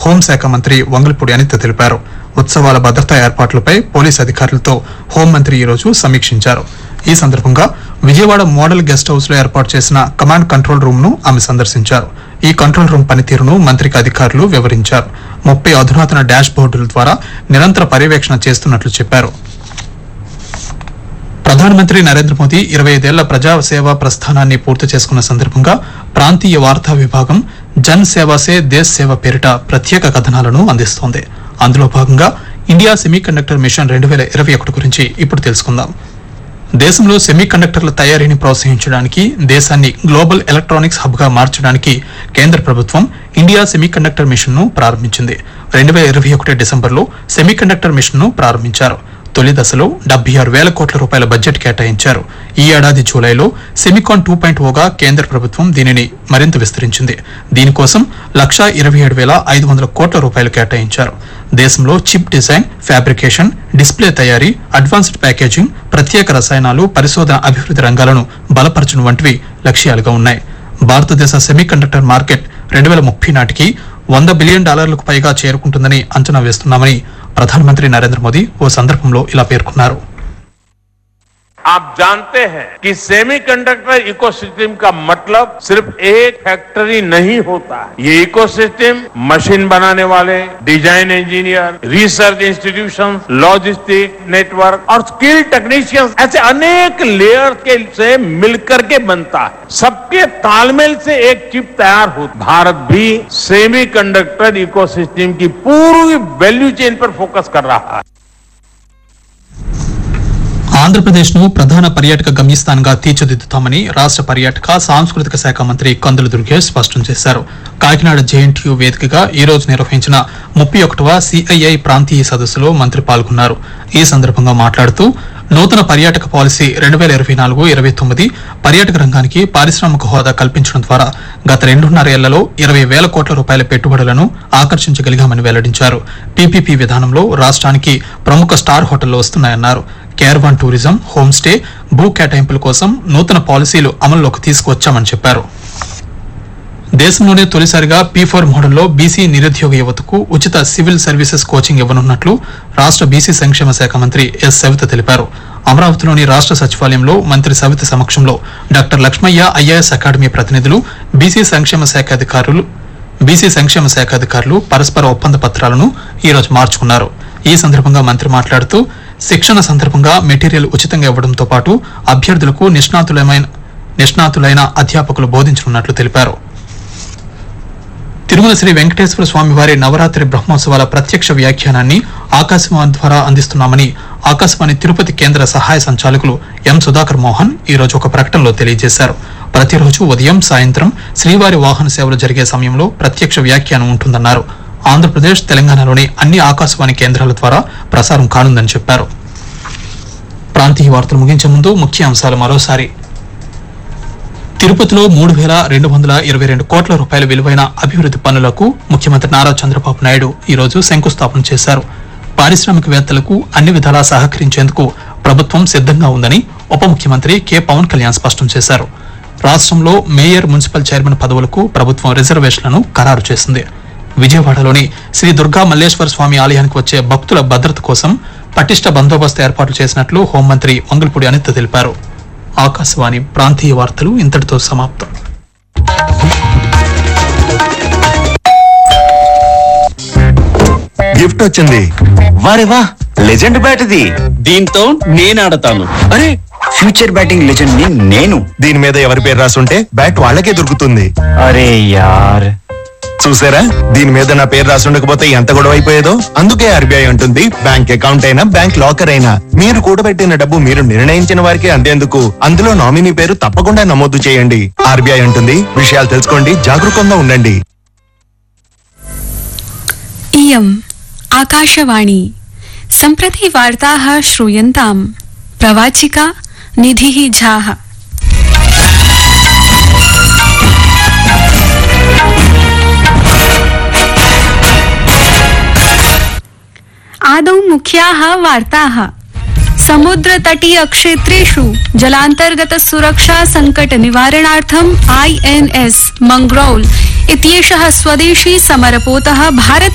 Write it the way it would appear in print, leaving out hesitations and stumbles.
హోంశాఖ మంత్రి వంగల్పూడి అనిత తెలిపారు. ఉత్సవాల భద్రతా ఏర్పాట్లపై పోలీసు అధికారులతో హోంమంత్రి ఈ రోజు సమీక్షించారు. ఈ సందర్భంగా విజయవాడ మోడల్ గెస్ట్ హౌస్ లో ఏర్పాటు చేసిన కమాండ్ కంట్రోల్ రూమ్ ను ఆమె సందర్శించారు. ఈ కంట్రోల్ రూమ్ పనితీరును మంత్రికి అధికారులు వివరించారు. 30 అధునాతన డాష్ బోర్డుల ద్వారా నిరంతర పర్యవేక్షణ చేస్తున్నట్లు చెప్పారు. ప్రధానమంత్రి నరేంద్ర మోదీ 25 ఏళ్ల ప్రజాసేవా ప్రస్థానాన్ని పూర్తి చేసుకున్న సందర్భంగా ప్రాంతీయ వార్తా విభాగం జన్ సేవా సే దేశ్ సేవ పేరిట ప్రత్యేక కథనాలను అందిస్తోంది. అందులో భాగంగా ఇండియా సెమీకండక్టర్ మిషన్ 2021 గురించి ఇప్పుడు తెలుసుకుందాం. దేశంలో సెమీకండక్టర్ల తయారీని ప్రోత్సహించడానికి, దేశాన్ని గ్లోబల్ ఎలక్ట్రానిక్స్ హబ్ గా మార్చడానికి కేంద్ర ప్రభుత్వం ఇండియా సెమీకండక్టర్ మిషన్ ను ప్రారంభించింది. 2021 డిసెంబర్లో సెమీకండక్టర్ మిషన్ ను ప్రారంభించారు. తొలి దశలో 76,000 కోట్ల రూపాయల బడ్జెట్ కేటాయించారు. ఈ ఏడాది జూలైలో సెమికాన్ 2.0గా కేంద్ర ప్రభుత్వం దీనిని మరింత విస్తరించింది. దీనికోసం 1,27,500 కోట్ల రూపాయలు కేటాయించారు. దేశంలో చిప్ డిజైన్, ఫ్యాబ్రికేషన్, డిస్ప్లే తయారీ, అడ్వాన్స్డ్ ప్యాకేజింగ్, ప్రత్యేక రసాయనాలు, పరిశోధన అభివృద్ధి రంగాలను బలపరచడం వంటివి లక్ష్యాలుగా ఉన్నాయి. భారతదేశ సెమీకండక్టర్ మార్కెట్ 2030 నాటికి $100 బిలియన్ పైగా చేరుకుంటుందని అంచనా వేస్తున్నామని ప్రధానమంత్రి నరేంద్ర మోదీ ఓ సందర్భంలో ఇలా పేర్కొన్నారు. आप जानते हैं कि सेमीकंडक्टर इकोसिस्टम का मतलब सिर्फ एक फैक्ट्री नहीं होता है. ये इकोसिस्टम मशीन बनाने वाले, design engineer, research institution, logistic network और स्किल टेक्नीशियंस ऐसे अनेक लेयर के से मिलकर के बनता है. सबके तालमेल से एक चिप तैयार होती. भारत भी सेमीकंडक्टर इकोसिस्टम की पूरी वैल्यू चेन पर फोकस कर रहा है. ఆంధ్రప్రదేశ్ ను ప్రధాన పర్యాటక గమ్యస్థానంగా తీర్చిదిద్దుతామని రాష్ట్ర పర్యాటక సాంస్కృతిక శాఖ మంత్రి కందుల దుర్గేష్ స్పష్టం చేశారు. కాకినాడ జేఎన్టీయూ వేదికగా ఈ రోజు నిర్వహించిన 31వ సిఐఐ ప్రాంతీయ సదస్సులో మంత్రి పాల్గొన్నారు. ఈ సందర్భంగా మాట్లాడుతూ నూతన పర్యాటక పాలసీ 2024-29 పర్యాటక రంగానికి పారిశ్రామిక హోదా కల్పించడం ద్వారా గత 2.5 ఏళ్లలో 20,000 కోట్ల రూపాయల పెట్టుబడులను ఆకర్షించగలిగామని వెల్లడించారు. పీపీపీ విధానంలో రాష్ట్రానికి ప్రముఖ స్టార్ హోటళ్లు వస్తున్నాయన్నారు. కేర్వాన్ టూరిజం, హోమ్ స్టే, భూ కేటాయింపుల కోసం నూతన పాలసీలు అమల్లోకి తీసుకువచ్చామని చెప్పారు. దేశంలోనే తొలిసారిగా P4 మోడల్లో బీసీ నిరుద్యోగ యువతకు ఉచిత సివిల్ సర్వీసెస్ కోచింగ్ ఇవ్వనున్నట్లు రాష్ట్ర బీసీ సంక్షేమ శాఖ మంత్రి ఎస్ సవిత తెలిపారు. అమరావతిలోని రాష్ట్ర సచివాలయంలో మంత్రి సవిత సమక్షంలో డాక్టర్ లక్ష్మయ్య ఐఏఎస్ అకాడమీ ప్రతినిధులు, బీసీ సంక్షేమ శాఖ అధికారులు పరస్పర ఒప్పంద పత్రాలను ఈ రోజు మార్చుకున్నారు. ఈ సందర్భంగా మంత్రి మాట్లాడుతూ శిక్షణ సందర్భంగా మెటీరియల్ ఉచితంగా ఇవ్వడంతో పాటు అభ్యర్థులకు నిష్ణాతులైన అధ్యాపకులు బోధించనున్నట్లు తెలిపారు. తిరుమల శ్రీ వెంకటేశ్వర స్వామివారి నవరాత్రి బ్రహ్మోత్సవాల ప్రత్యక్ష వ్యాఖ్యానాన్ని ఆకాశవాణి ద్వారా అందిస్తున్నామని ఆకాశవాణి తిరుపతి కేంద్ర సహాయ సంచాలకులు ఎం సుధాకర్ మోహన్ ఈ రోజు ఒక ప్రకటనలో తెలియజేశారు. ప్రతిరోజు ఉదయం, సాయంత్రం శ్రీవారి వాహన సేవలు జరిగే సమయంలో ప్రత్యక్ష వ్యాఖ్యానం ఉంటుందన్నారు. ఆంధ్రప్రదేశ్, తెలంగాణలోని అన్ని ఆకాశవాణి కేంద్రాల ద్వారా ప్రసారం కానుందని చెప్పారు. ప్రాంతీయ వార్తలు ముగించే ముందు ముఖ్య అంశాలు మరోసారి. తిరుపతిలో 3,222 కోట్ల రూపాయల విలువైన అభివృద్ది పనులకు ముఖ్యమంత్రి నారా చంద్రబాబు నాయుడు ఈ రోజు శంకుస్థాపన చేశారు. పారిశ్రామికవేత్తలకు అన్ని విధాలా సహకరించేందుకు ప్రభుత్వం సిద్దంగా ఉందని ఉప ముఖ్యమంత్రి కె పవన్ కళ్యాణ్ స్పష్టం చేశారు. రాష్ట్రంలో మేయర్, మున్సిపల్ చైర్మన్ పదవులకు ప్రభుత్వం రిజర్వేషన్లను ఖరారు చేసింది. విజయవాడలోని శ్రీ దుర్గా మల్లేశ్వర స్వామి ఆలయానికి వచ్చే భక్తుల భద్రత కోసం పటిష్ట బందోబస్తు ఏర్పాట్లు చేసినట్లు హోంమంత్రి వంగల్పూడి అనిత తెలిపారు. ఆకాశవాణి ప్రాంతీయ వార్తలు ఇంతటితో సమాప్తం. గిఫ్ట్ వచ్చింది. వారే వా, లెజెండ్ బ్యాట్ ఇది. దీంతో నేను ఆడతాను. అరే, ఫ్యూచర్ బ్యాటింగ్ లెజెండ్ ని నేను. దీని మీద ఎవరి పేరు రాసుంటే బ్యాట్ వాళ్ళకే దొరుకుతుంది. అరే యార్, చూసారా, దీని మీద నా పేరు రాసుండకపోతే ఎంత గొడవ అయిపోయేదో. అందుకే ఆర్బీఐ అంటుంది, బ్యాంక్ అకౌంట్ అయినా, బ్యాంక్ లాకర్ అయినా మీరు కూడబెట్టిన డబ్బు మీరు నిర్ణయించిన వారికి అందేందుకు అందులో నామినీ పేరు తప్పకుండా నమోదు చేయండి. ఆర్బీఐ అంటుంది, విషయాలు తెలుసుకోండి, జాగరూకంగా ఉండండి. इयम् आकाशवाणी सम्प्रति वार्ताः श्रूयन्ताम्. प्रवाचिका निधिः झाः. आदौ मुख्याः वार्ताः. समुद्रतटीय क्षेत्रेषु जलान्तर्गत सुरक्षा संकट निवारणार्थम् INS मंग्रौल इत्येषः स्वदेशी समरपोतः भारत